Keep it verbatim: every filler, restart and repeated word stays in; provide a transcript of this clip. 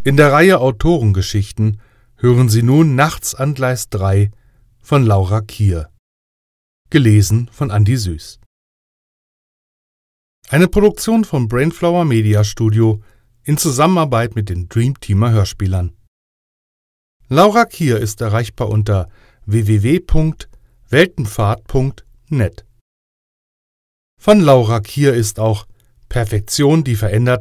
In der Reihe Autorengeschichten hören Sie nun Nachts an Gleis drei von Laura Kier. Gelesen von Andi Süß. Eine Produktion vom Brainflower Media Studio in Zusammenarbeit mit den Dreamteamer Hörspielern. Laura Kier ist erreichbar unter w w w punkt weltenpfad punkt net. Von Laura Kier ist auch Perfektion, die verändert